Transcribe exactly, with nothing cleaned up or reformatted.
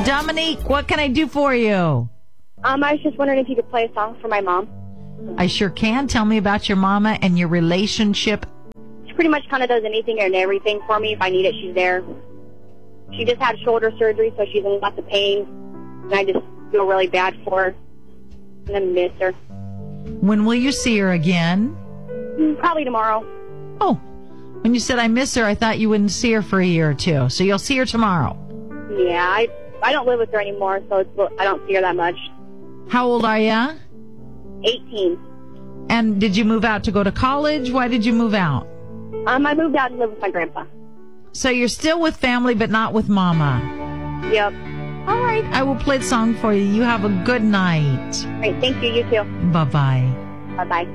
Dominique, what can I do for you? Um, I was just wondering if you could play a song for my mom. I sure can. Tell me about your mama and your relationship. She pretty much kind of does anything and everything for me. If I need it, she's there. She just had shoulder surgery, so she's in lots of pain. And I just feel really bad for her. And I miss her. When will you see her again? Probably tomorrow. Oh, when you said I miss her, I thought you wouldn't see her for a year or two. So you'll see her tomorrow. Yeah, I I don't live with her anymore, so it's, I don't see her that much. How old are you? eighteen. And did you move out to go to college? Why did you move out? Um, I moved out to live with my grandpa. So you're still with family, but not with mama. Yep. All right. I will play the song for you. You have a good night. Great. Thank you. You too. Bye-bye. Bye-bye.